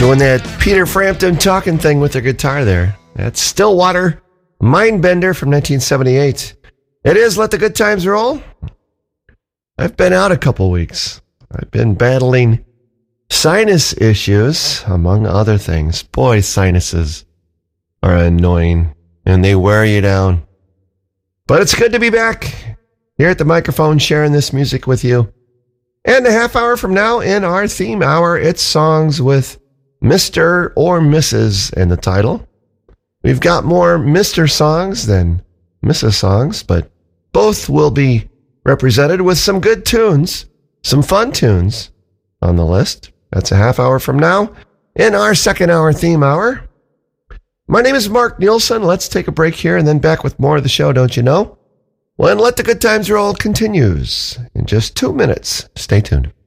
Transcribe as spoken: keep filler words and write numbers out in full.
Doing that Peter Frampton talking thing with their guitar there. That's Stillwater Mindbender from nineteen seventy-eight. It is Let the Good Times Roll. I've been out a couple weeks. I've been battling sinus issues, among other things. Boy, sinuses are annoying, and they wear you down. But it's good to be back here at the microphone sharing this music with you. And a half hour from now in our theme hour, it's songs with Mister or Missus in the title. We've got more Mister songs than Missus songs, but both will be represented with some good tunes, some fun tunes on the list. That's a half hour from now in our second hour theme hour. My name is Mark Nielsen. Let's take a break here and then back with more of the show, don't you know? When Let the Good Times Roll continues in just two minutes. Stay tuned.